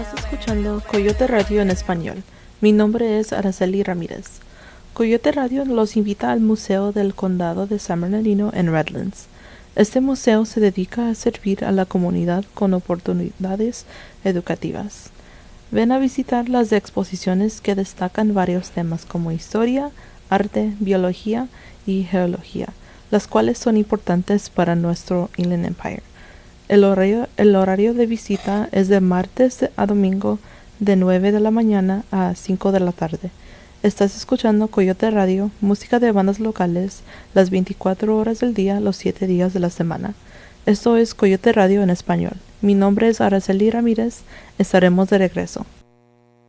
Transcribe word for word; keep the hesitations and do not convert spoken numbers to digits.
Estás escuchando Coyote Radio en español. Mi nombre es Araceli Ramírez. Coyote Radio los invita al Museo del Condado de San Bernardino en Redlands. Este museo se dedica a servir a la comunidad con oportunidades educativas. Ven a visitar las exposiciones que destacan varios temas como historia, arte, biología y geología, las cuales son importantes para nuestro Inland Empire. El horario, el horario de visita es de martes a domingo de nueve de la mañana a cinco de la tarde. Estás escuchando Coyote Radio, música de bandas locales, las veinticuatro horas del día, los siete días de la semana. Esto es Coyote Radio en español. Mi nombre es Araceli Ramírez. Estaremos de regreso.